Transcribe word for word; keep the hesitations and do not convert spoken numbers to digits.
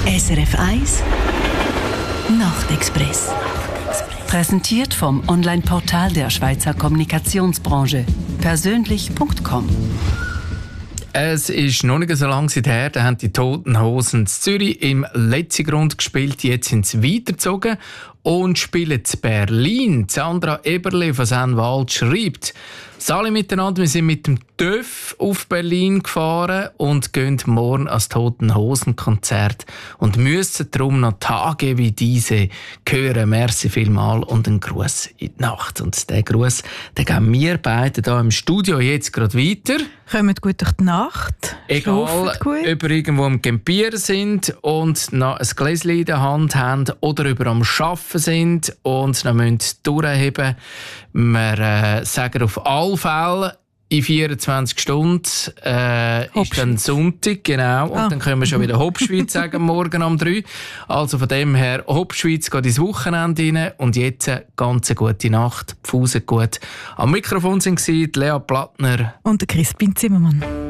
S R F eins Nachtexpress. Präsentiert vom Online-Portal der Schweizer Kommunikationsbranche. Persönlich Punkt com. Es ist noch nicht so lange her, da haben die Toten Hosen in Zürich im Letzigrund gespielt. Jetzt sind sie weitergezogen und spielen in Berlin. Sandra Eberle von Senwald schreibt: «Alle miteinander, wir sind mit dem T Ö F auf Berlin gefahren und gehen morgen ans Toten Hosen Konzert und müssen darum noch Tage wie diese hören. Merci vielmal und einen Gruß in die Nacht.» Und diesen Gruß, den geben wir beide hier im Studio jetzt gerade weiter. Kommt gut durch die Nacht. Egal, ob wir irgendwo am Campieren sind und noch ein Gläschen in der Hand haben oder über am Arbeiten sind und noch müssen durchheben. Wir äh, sagen auf alle Fälle, in vierundzwanzig Stunden äh, ist dann Sonntag, genau, und ah. dann können wir schon wieder Hopschweiz sagen, morgen um drei. Also von dem her, Hopschweiz geht ins Wochenende rein und jetzt eine ganz gute Nacht, Pfuse gut. Am Mikrofon waren Lea Plattner und Crispin Zimmermann.